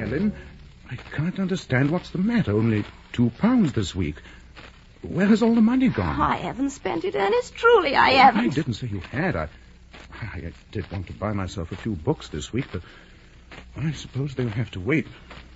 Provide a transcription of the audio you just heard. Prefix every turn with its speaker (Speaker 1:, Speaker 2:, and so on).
Speaker 1: Ellen. I can't understand what's the matter. Only £2 this week. Where has all the money gone?
Speaker 2: I haven't spent it, Ernest. Truly, I haven't.
Speaker 1: I didn't say you had. I did want to buy myself a few books this week, but I suppose they'll have to wait.